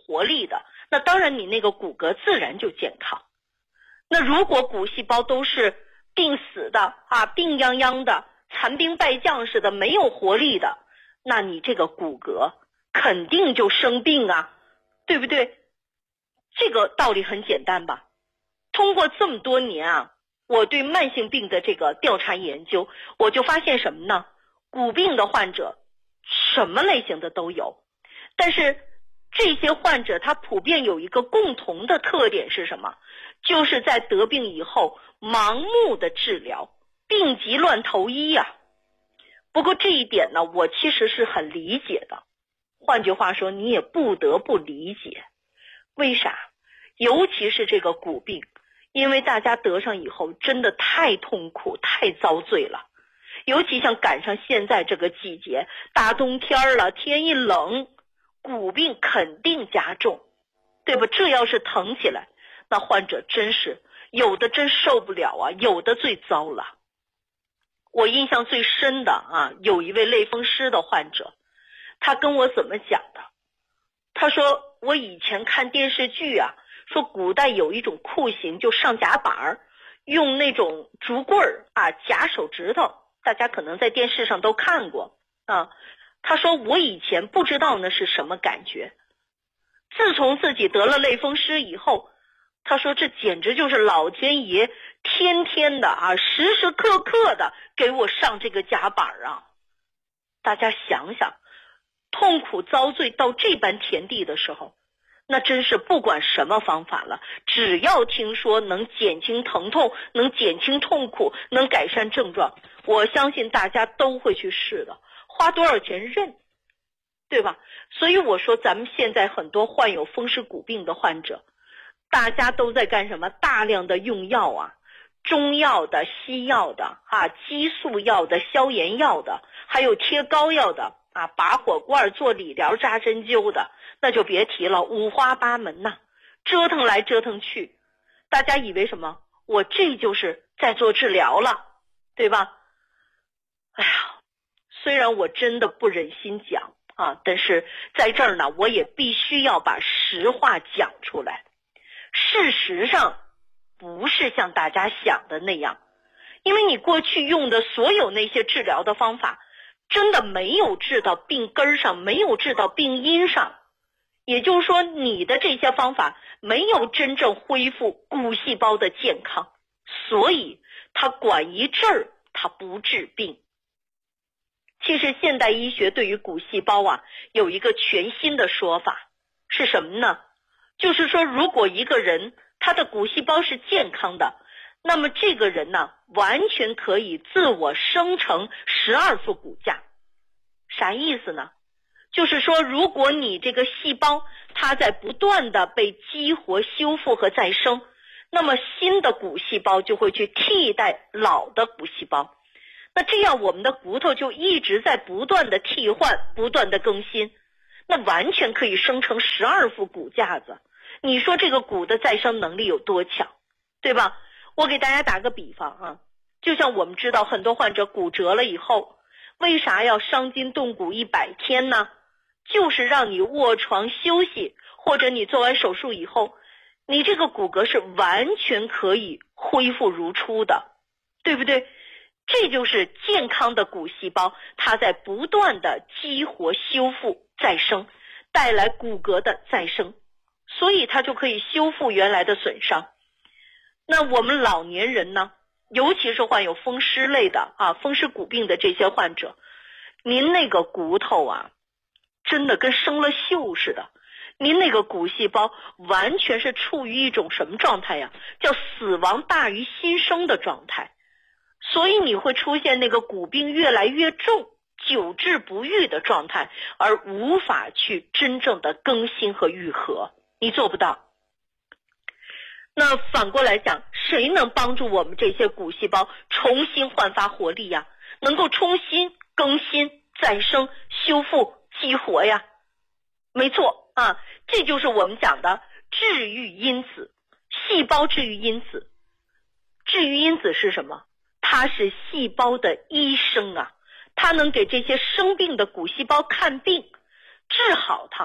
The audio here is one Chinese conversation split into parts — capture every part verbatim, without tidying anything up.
活力的，那当然你那个骨骼自然就健康。那如果骨细胞都是病死的啊，病殃殃的，残兵败将似的，没有活力的，那你这个骨骼肯定就生病啊，对不对？这个道理很简单吧。通过这么多年啊，我对慢性病的这个调查研究，我就发现什么呢？骨病的患者什么类型的都有，但是这些患者他普遍有一个共同的特点是什么？就是在得病以后盲目的治疗，病急乱投医呀、啊。不过这一点呢，我其实是很理解的。换句话说，你也不得不理解。为啥？尤其是这个骨病，因为大家得上以后真的太痛苦太遭罪了，尤其像赶上现在这个季节，大冬天了，天一冷，骨病肯定加重，对吧？这要是疼起来，那患者真是有的真受不了啊，有的最糟了。我印象最深的啊，有一位类风湿的患者，他跟我怎么讲的？他说我以前看电视剧啊，说古代有一种酷刑，就上夹板，用那种竹棍儿啊夹手指头，大家可能在电视上都看过啊。他说我以前不知道那是什么感觉，自从自己得了类风湿以后，他说这简直就是老天爷天天的啊，时时刻刻的给我上这个夹板啊。大家想想，痛苦遭罪到这般田地的时候，那真是不管什么方法了，只要听说能减轻疼痛，能减轻痛苦，能改善症状，我相信大家都会去试的，花多少钱认，对吧？所以我说咱们现在很多患有风湿骨病的患者，大家都在干什么？大量的用药啊，中药的、西药的啊，激素药的、消炎药的，还有贴膏药的啊，拔火罐、做理疗、扎针灸的，那就别提了，五花八门呐、啊，折腾来折腾去。大家以为什么？我这就是在做治疗了，对吧？哎呀，虽然我真的不忍心讲啊，但是在这儿呢，我也必须要把实话讲出来。事实上不是像大家想的那样，因为你过去用的所有那些治疗的方法真的没有治到病根上，没有治到病因上，也就是说你的这些方法没有真正恢复骨细胞的健康，所以它管一阵儿，它不治病。其实现代医学对于骨细胞啊有一个全新的说法，是什么呢？就是说如果一个人他的骨细胞是健康的，那么这个人呢完全可以自我生成十二副骨架。啥意思呢？就是说如果你这个细胞它在不断的被激活、修复和再生，那么新的骨细胞就会去替代老的骨细胞，那这样我们的骨头就一直在不断的替换、不断的更新，那完全可以生成十二副骨架子。你说这个骨的再生能力有多强，对吧？我给大家打个比方啊，就像我们知道很多患者骨折了以后，为啥要伤筋动骨一百天呢？就是让你卧床休息，或者你做完手术以后，你这个骨骼是完全可以恢复如初的，对不对？这就是健康的骨细胞，它在不断的激活、修复、再生，带来骨骼的再生，所以它就可以修复原来的损伤。那我们老年人呢，尤其是患有风湿类的啊，风湿骨病的这些患者，您那个骨头啊，真的跟生了锈似的，您那个骨细胞完全是处于一种什么状态呀？叫死亡大于新生的状态。所以你会出现那个骨病越来越重、久治不愈的状态，而无法去真正的更新和愈合，你做不到。那反过来讲，谁能帮助我们这些骨细胞重新焕发活力呀？能够重新更新、再生、修复、激活呀？没错啊，这就是我们讲的治愈因子，细胞治愈因子。治愈因子是什么？它是细胞的医生啊，它能给这些生病的骨细胞看病，治好它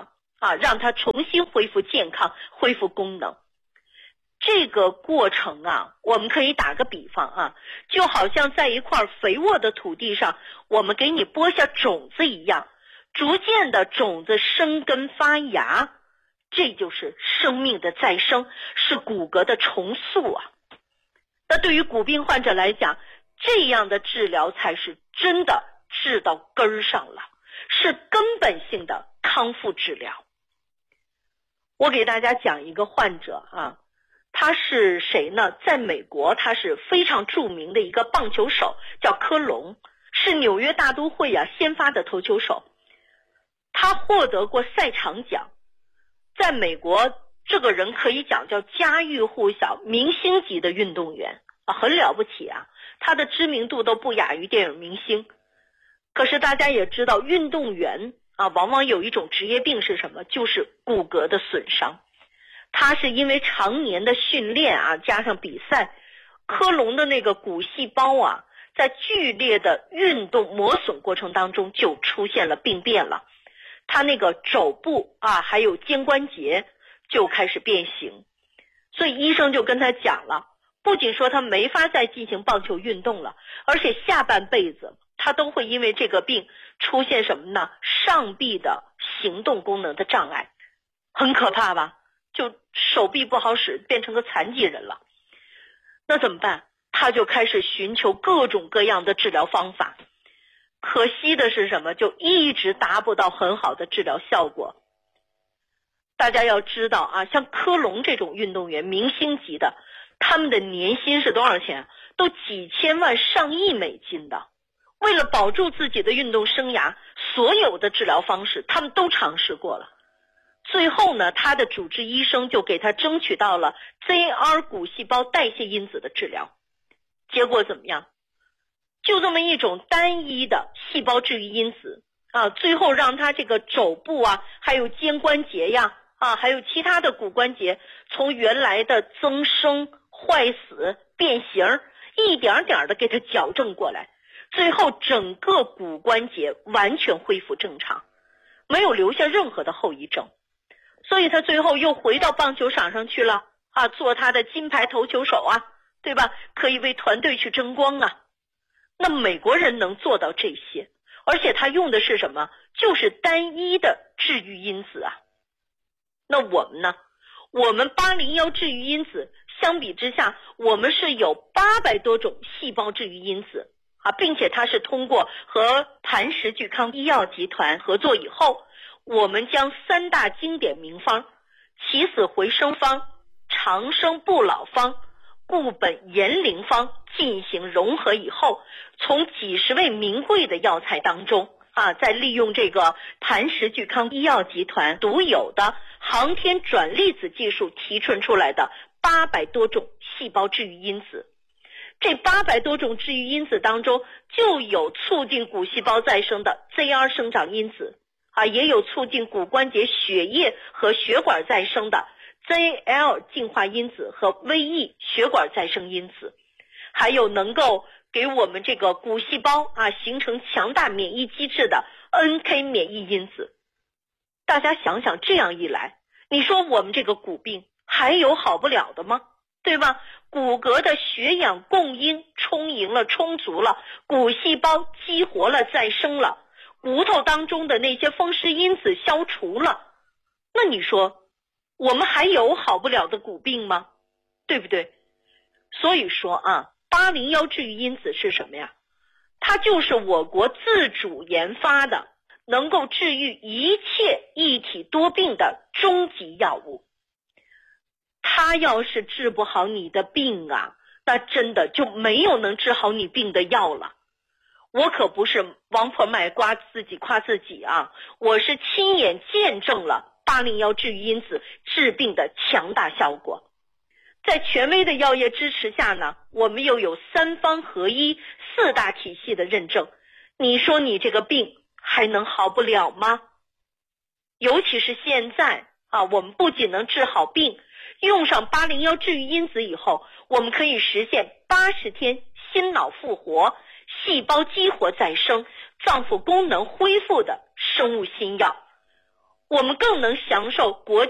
啊，让它重新恢复健康，恢复功能。这个过程啊，我们可以打个比方啊，就好像在一块肥沃的土地上，我们给你播下种子一样，逐渐的种子生根发芽，这就是生命的再生，是骨骼的重塑啊。那对于骨病患者来讲，这样的治疗才是真的治到根儿上了，是根本性的康复治疗。我给大家讲一个患者啊，他是谁呢？在美国他是非常著名的一个棒球手，叫科隆，是纽约大都会啊先发的投球手。他获得过赛场奖，在美国这个人可以讲叫家喻户晓，明星级的运动员啊，很了不起啊，他的知名度都不亚于电影明星。可是大家也知道，运动员啊，往往有一种职业病是什么？就是骨骼的损伤。他是因为常年的训练啊，加上比赛，科隆的那个骨细胞啊，在剧烈的运动磨损过程当中就出现了病变了。他那个肘部啊，还有肩关节就开始变形，所以医生就跟他讲了，不仅说他没法再进行棒球运动了，而且下半辈子他都会因为这个病出现什么呢？上臂的行动功能的障碍，很可怕吧？就手臂不好使，变成个残疾人了。那怎么办？他就开始寻求各种各样的治疗方法。可惜的是什么？就一直达不到很好的治疗效果。大家要知道啊，像科隆这种运动员，明星级的，他们的年薪是多少钱？都几千万上亿美金的。为了保住自己的运动生涯，所有的治疗方式他们都尝试过了。最后呢，他的主治医生就给他争取到了 Z R 骨细胞代谢因子的治疗。结果怎么样？就这么一种单一的细胞治愈因子啊，最后让他这个肘部啊，还有肩关节呀啊，还有其他的骨关节，从原来的增生、坏死、变形，一点点的给他矫正过来，最后整个骨关节完全恢复正常，没有留下任何的后遗症。所以他最后又回到棒球场上去了啊，做他的金牌投球手啊，对吧？可以为团队去争光啊。那美国人能做到这些，而且他用的是什么？就是单一的治愈因子啊。那我们呢？我们八零一治愈因子相比之下，我们是有八百多种细胞治愈因子啊，并且它是通过和磐石聚康医药集团合作以后，我们将三大经典名方起死回生方、长生不老方、固本延龄方进行融合以后，从几十味名贵的药材当中啊，再利用这个磐石聚康医药集团独有的航天转粒子技术提纯出来的八百多种细胞治愈因子。这八百多种治愈因子当中，就有促进骨细胞再生的 Z R 生长因子啊，也有促进骨关节血液和血管再生的 Z L 进化因子和 V E 血管再生因子，还有能够给我们这个骨细胞啊形成强大免疫机制的 N K 免疫因子。大家想想，这样一来，你说我们这个骨病还有好不了的吗？对吧？骨骼的血氧供应充盈了，充足了，骨细胞激活了，再生了，骨头当中的那些风湿因子消除了，那你说我们还有好不了的骨病吗？对不对？所以说啊，八零一治愈因子是什么呀？它就是我国自主研发的能够治愈一切一体多病的终极药物。它要是治不好你的病啊，那真的就没有能治好你病的药了。我可不是王婆卖瓜自己夸自己啊，我是亲眼见证了八零一治愈因子治病的强大效果。在权威的药业支持下呢，我们又有三方合一四大体系的认证，你说你这个病还能好不了吗？尤其是现在啊，我们不仅能治好病，用上八零一治愈因子以后，我们可以实现八十天心脑复活、细胞激活再生、脏腑功能恢复的生物新药。 我们更能享受国